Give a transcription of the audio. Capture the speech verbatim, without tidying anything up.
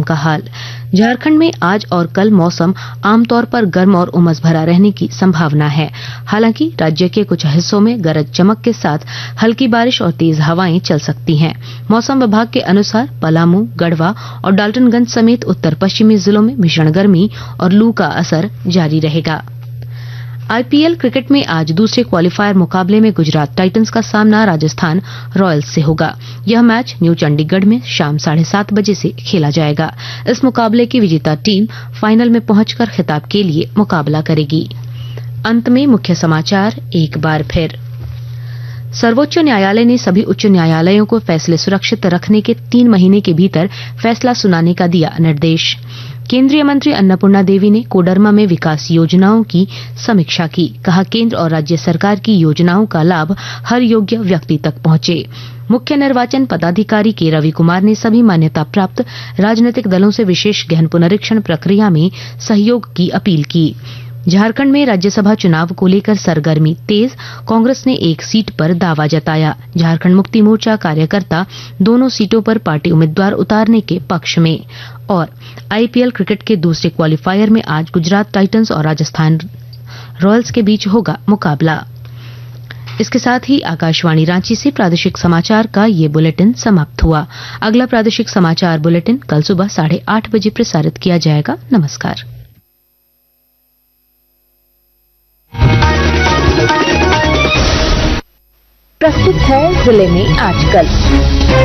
मौसम का हाल। झारखंड में आज और कल मौसम आमतौर पर गर्म और उमस भरा रहने की संभावना है। हालांकि राज्य के कुछ हिस्सों में गरज चमक के साथ हल्की बारिश और तेज हवाएं चल सकती हैं। मौसम विभाग के अनुसार पलामू, गढ़वा और डाल्टनगंज समेत उत्तर पश्चिमी जिलों में भीषण गर्मी और लू का असर जारी रहेगा। आईपीएल क्रिकेट में आज दूसरे क्वालीफायर मुकाबले में गुजरात टाइटंस का सामना राजस्थान रॉयल्स से होगा। यह मैच न्यू चंडीगढ़ में शाम साढ़े सात बजे से खेला जाएगा। इस मुकाबले की विजेता टीम फाइनल में पहुंचकर खिताब के लिए मुकाबला करेगी। अंत में मुख्य समाचार एक बार फिर। सर्वोच्च न्यायालय ने सभी उच्च न्यायालयों को फैसले सुरक्षित रखने के तीन महीने के भीतर फैसला सुनाने का दिया निर्देश। केंद्रीय मंत्री अन्नपूर्णा देवी ने कोडरमा में विकास योजनाओं की समीक्षा की। कहा, केंद्र और राज्य सरकार की योजनाओं का लाभ हर योग्य व्यक्ति तक पहुंचे। मुख्य निर्वाचन पदाधिकारी के रवि कुमार ने सभी मान्यता प्राप्त राजनीतिक दलों से विशेष गहन पुनरीक्षण प्रक्रिया में सहयोग की अपील की। झारखंड में राज्यसभा चुनाव को लेकर सरगर्मी तेज, कांग्रेस ने एक सीट पर दावा जताया। झारखंड मुक्ति मोर्चा कार्यकर्ता दोनों सीटों पर पार्टी उम्मीदवार उतारने के पक्ष में। और आईपीएल क्रिकेट के दूसरे क्वालीफायर में आज गुजरात टाइटंस और राजस्थान रॉयल्स के बीच होगा मुकाबला। इसके साथ ही आकाशवाणी रांची से प्रादेशिक समाचार का ये बुलेटिन समाप्त हुआ। अगला प्रादेशिक समाचार बुलेटिन कल सुबह साढ़े आठ बजे प्रसारित किया जाएगा। नमस्कार। प्रस्तुत है जिले में आजकल।